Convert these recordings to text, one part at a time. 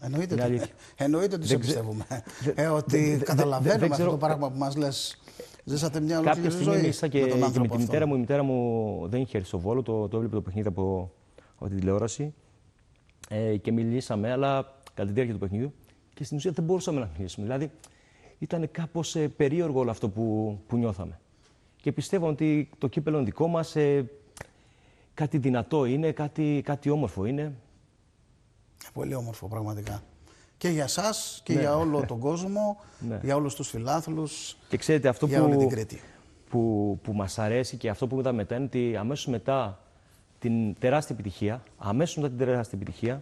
Εννοείται ότι σε πιστεύουμε. Ότι καταλαβαίνουμε αυτό το πράγμα που μας λες. Ζήσατε μια ολόκληρη ζωή. Κάποια στιγμή μίλησα και με τη μητέρα μου. Η μητέρα μου δεν είχε έρθει στο Βόλο, το έβλεπε το παιχνίδι από τη τηλεόραση. Και μιλήσαμε, αλλά κατά τη διάρκεια του παιχνιδιού. Και στην ουσία δεν μπορούσαμε να μιλήσουμε. Δηλαδή ήταν κάπως περίεργο όλο αυτό που νιώθαμε. Και πιστεύω ότι το κύπελλο δικό μας κάτι δυνατό είναι, κάτι όμορφο είναι. Πολύ όμορφο πραγματικά. Και για εσάς και για όλο τον κόσμο, για όλους τους φιλάθλους, και ξέρετε, αυτό για όλη την Κρήτη. Που μας αρέσει και αυτό που είδαμε μετά είναι ότι αμέσως μετά την τεράστια επιτυχία,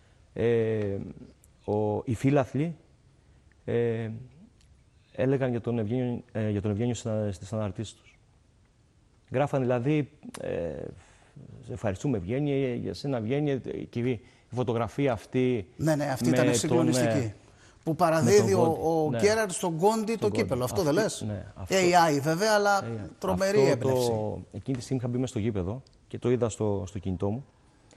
οι φίλαθλοι έλεγαν για τον Ευγένιο στις αναρτήσεις τους. Γράφαν δηλαδή, ευχαριστούμε Ευγένιε, για σένα Ευγένιε, και η φωτογραφία αυτή. Ναι, αυτή ήταν συγκλονιστική. Που παραδίδει ο Γκέραρντ στον Κόντι το κύπελλο. Αυτό δεν λες? Ναι, AI βέβαια, αλλά τρομερή έμπνευση. Εκείνη τη στιγμή είχα μπει μες στο γήπεδο και το είδα στο κινητό μου.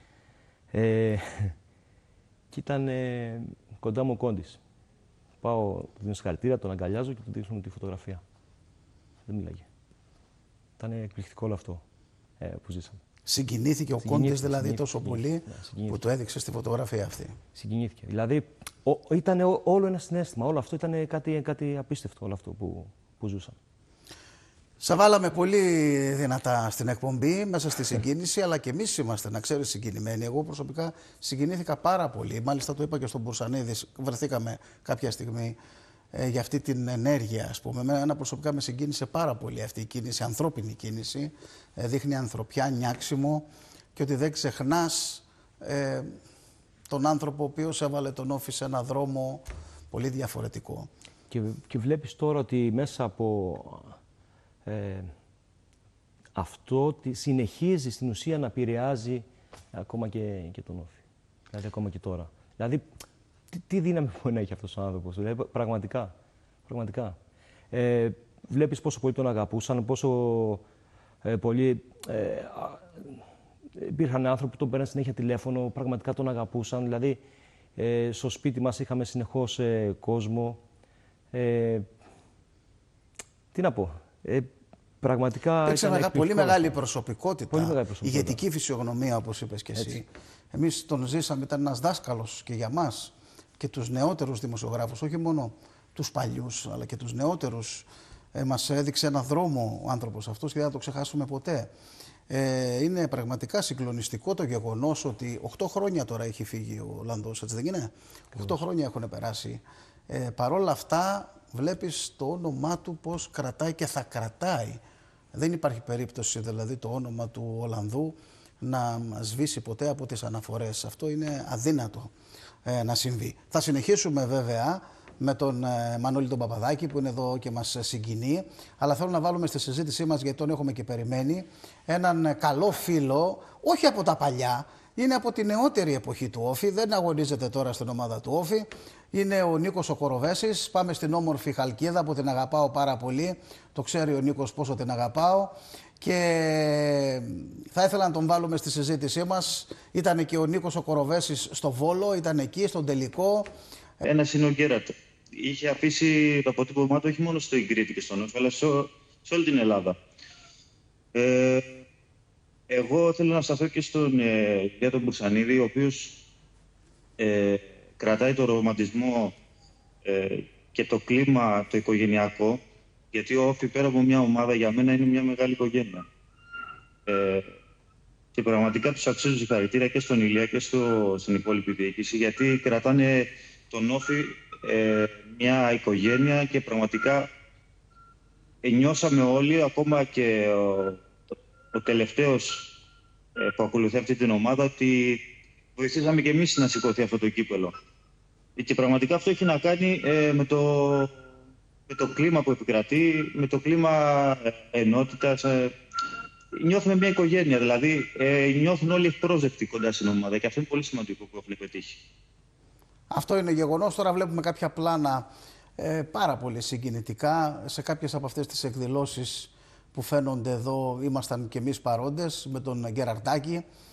Και ήταν κοντά μου ο Κόντις. Πάω, του δίνω συγχαρητήρια, τον αγκαλιάζω και του δείχνω τη φωτογραφία. Δεν μίλαγε. Ήταν εκπληκτικό όλο αυτό που ζήσαμε. Συγκινήθηκε ο Κόντις δηλαδή τόσο πολύ που το έδειξε στη φωτογραφία αυτή. Συγκινήθηκε. Δηλαδή ήταν όλο ένα συναίσθημα. Όλο αυτό ήταν κάτι απίστευτο, όλο αυτό που ζούσαμε. Σε βάλαμε πολύ δυνατά στην εκπομπή, μέσα στη συγκίνηση, αλλά και εμείς είμαστε, να ξέρεις, συγκινημένοι. Εγώ προσωπικά συγκινήθηκα πάρα πολύ. Μάλιστα το είπα και στον Μπουρσανίδη, βρεθήκαμε κάποια στιγμή για αυτή την ενέργεια, ας πούμε. Εμένα προσωπικά με συγκίνησε πάρα πολύ αυτή η κίνηση, ανθρώπινη κίνηση. Δείχνει ανθρωπιά, νιάξιμο και ότι δεν ξεχνάς τον άνθρωπο ο οποίος έβαλε τον Όφη σε ένα δρόμο πολύ διαφορετικό. Και βλέπεις τώρα ότι μέσα από αυτό συνεχίζει στην ουσία να επηρεάζει ακόμα και τον Όφη. Δηλαδή ακόμα και τώρα. Δηλαδή τι δύναμη μπορεί να έχει αυτός ο άνθρωπος, δηλαδή, πραγματικά. Βλέπεις πόσο πολύ τον αγαπούσαν, πόσο πολύ υπήρχαν άνθρωποι που τον παίρναν συνέχεια τηλέφωνο, πραγματικά τον αγαπούσαν. Δηλαδή στο σπίτι μας είχαμε συνεχώς κόσμο. Τι να πω. Πραγματικά ήταν πολύ μεγάλη προσωπικότητα, ηγετική φυσιογνωμία, όπως είπες και εσύ. Εμείς τον ζήσαμε, ήταν ένας δάσκαλος και για μας και τους νεότερους δημοσιογράφους, όχι μόνο τους παλιούς, αλλά και τους νεότερους. Μας έδειξε ένα δρόμο ο άνθρωπος αυτός και δεν θα το ξεχάσουμε ποτέ. Είναι πραγματικά συγκλονιστικό το γεγονός ότι 8 χρόνια τώρα έχει φύγει ο Ολλανδός, έτσι δεν είναι? 8 χρόνια έχουν περάσει. Παρόλα αυτά βλέπεις το όνομά του πώς κρατάει και θα κρατάει. Δεν υπάρχει περίπτωση δηλαδή το όνομα του Ολλανδού να σβήσει ποτέ από τις αναφορές. Αυτό είναι αδύνατο να συμβεί. Θα συνεχίσουμε βέβαια με τον Μανώλη τον Παπαδάκη που είναι εδώ και μας συγκινεί, αλλά θέλω να βάλουμε στη συζήτησή μας, γιατί τον έχουμε και περιμένει, έναν καλό φίλο, όχι από τα παλιά, είναι από τη νεότερη εποχή του Όφη, δεν αγωνίζεται τώρα στην ομάδα του Όφη. Είναι ο Νίκος ο Κοροβέσης. Πάμε στην όμορφη Χαλκίδα που την αγαπάω πάρα πολύ. Το ξέρει ο Νίκος πόσο την αγαπάω. Και θα ήθελα να τον βάλουμε στη συζήτησή μας. Ήταν και ο Νίκος ο Κοροβέσης στο Βόλο, ήταν εκεί στον τελικό. Ένας είναι ο Γκέραρντ. Είχε αφήσει το αποτύπωμά του όχι μόνο στο Κρήτη και στον Όφη, αλλά σε όλη την Ελλάδα. Εγώ θέλω να σταθώ και στον για τον Μπουρσανίδη, ο οποίος κρατάει το ρομαντισμό και το κλίμα το οικογενειακό, γιατί ο Όφη πέρα από μια ομάδα για μένα είναι μια μεγάλη οικογένεια. Και πραγματικά τους αξίζω συγχαρητήρια και στον Ηλία και στην υπόλοιπη διοίκηση, γιατί κρατάνε τον Όφη μια οικογένεια και πραγματικά νιώσαμε όλοι, ακόμα και ο τελευταίος που ακολουθεί αυτή την ομάδα, ότι βοηθήσαμε και εμείς να σηκωθεί αυτό το κύπελλο. Και πραγματικά αυτό έχει να κάνει με το κλίμα που επικρατεί, με το κλίμα ενότητας. Νιώθουμε μια οικογένεια, δηλαδή νιώθουν όλοι ευπρόσδεκτοι κοντά στην ομάδα και αυτό είναι πολύ σημαντικό που έχουν πετύχει. Αυτό είναι γεγονός. Τώρα βλέπουμε κάποια πλάνα πάρα πολύ συγκινητικά. Σε κάποιες από αυτές τις εκδηλώσεις που φαίνονται εδώ ήμασταν και εμείς παρόντες με τον Γκεραρντάκη.